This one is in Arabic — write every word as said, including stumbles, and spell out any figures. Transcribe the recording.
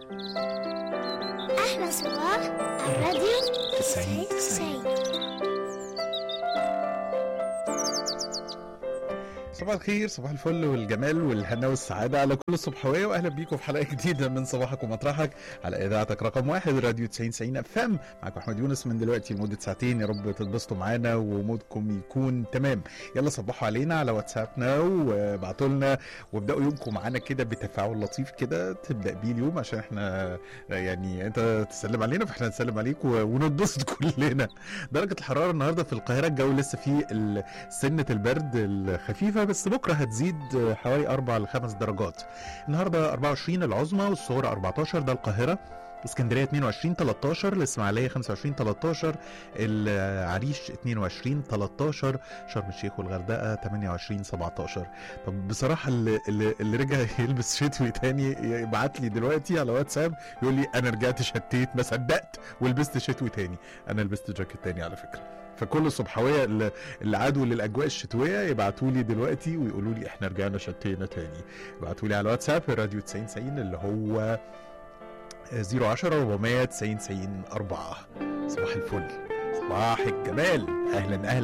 أحلى صباح الراديو تسعين تسعين. صباح الخير، صباح الفل والجمال والهنا والسعادة على كل الصبحوية، وأهلا بيكم في حلقة جديدة من صباحك ومطرحك على إذاعتك رقم واحد راديو تسعين تسعين اف ام. معاكم أحمد يونس من دلوقتي لمدة ساعتين، يا رب تتبسطوا معانا ومودكم يكون تمام. يلا صبحوا علينا على واتسابنا وابعتوا لنا وابدأوا يومكم معانا كده بتفاعل لطيف كده تبدأ بيه اليوم، عشان احنا يعني أنت تسلم علينا فاحنا نسلم عليك ونتبسط كلنا. درجة الحرارة النهاردة في القاهرة الجو لسه فيه سنة البرد الخفيفة، بس بكره هتزيد حوالي أربعة لخمس درجات. النهارده أربعة وعشرين العظمى والصغرى أربعتاشر، ده القاهره. اسكندريه اتنين وعشرين تلتاشر، الاسماعيليه خمسة وعشرين تلتاشر، العريش اتنين وعشرين تلتاشر، شرم الشيخ والغردقه تمنية وعشرين سبعتاشر. طب بصراحه اللي, اللي رجع يلبس شتوي تاني يبعت لي دلوقتي على واتساب يقول لي انا رجعت شتيت ما صدقت ولبست شتوي تاني. انا لبست جاكيت تاني على فكره. فكل الصبحويه اللي عادوا للاجواء الشتويه يبعتوا لي دلوقتي ويقولوا لي احنا رجعنا شتينا تاني. ابعتوا لي على واتساب راديو تسعين تسعين اللي هو صفر عشرة أربعمية تسعين تسعين أربعة. صباح الفل، صباح الجمال، اهلا اهلا